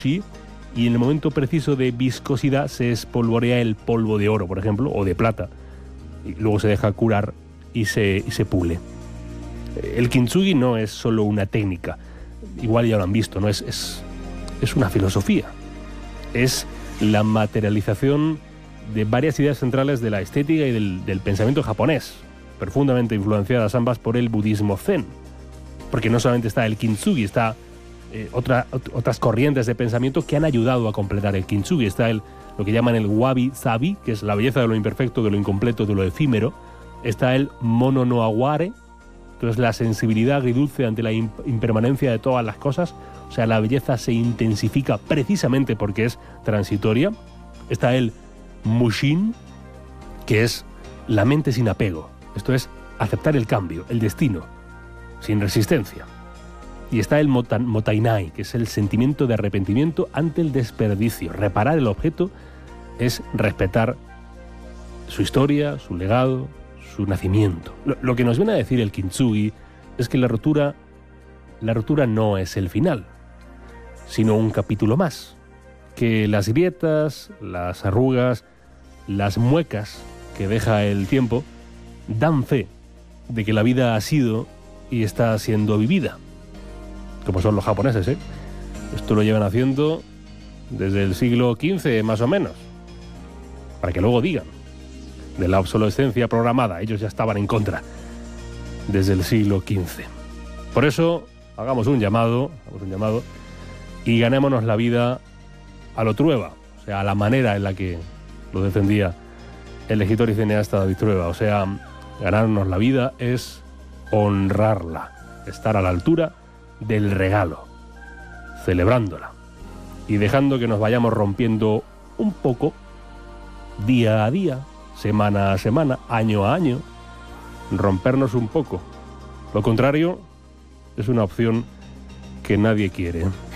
sí, y en el momento preciso de viscosidad se espolvorea el polvo de oro, por ejemplo, o de plata, y luego se deja curar y se pule. El kintsugi no es solo una técnica, igual ya lo han visto, ¿no? Es una filosofía, es la materialización de varias ideas centrales de la estética y del pensamiento japonés, profundamente influenciadas ambas por el budismo zen, porque no solamente está el kintsugi, está otras corrientes de pensamiento que han ayudado a completar el kintsugi. Está lo que llaman el wabi-sabi, que es la belleza de lo imperfecto, de lo incompleto, de lo efímero. Está el mono no aware, que es la sensibilidad agridulce ante la impermanencia de todas las cosas. O sea, la belleza se intensifica precisamente porque es transitoria. Está el mushin, que es la mente sin apego. Esto es aceptar el cambio, el destino, sin resistencia. Y está el motainai, que es el sentimiento de arrepentimiento ante el desperdicio. Reparar el objeto es respetar su historia, su legado, su nacimiento. Lo que nos viene a decir el kintsugi es que la rotura no es el final, sino un capítulo más. Que las grietas, las arrugas, las muecas que deja el tiempo dan fe de que la vida ha sido y está siendo vivida. Como son los japoneses, ¿eh? Esto lo llevan haciendo desde el siglo XV, más o menos. Para que luego digan de la obsolescencia programada. Ellos ya estaban en contra desde el siglo XV. Por eso, hagamos un llamado y ganémonos la vida a lo Trueba. O sea, a la manera en la que lo defendía el escritor y cineasta David Trueba. O sea, ganarnos la vida es honrarla, estar a la altura del regalo, celebrándola y dejando que nos vayamos rompiendo un poco, día a día, semana a semana, año a año, rompernos un poco. Lo contrario es una opción que nadie quiere.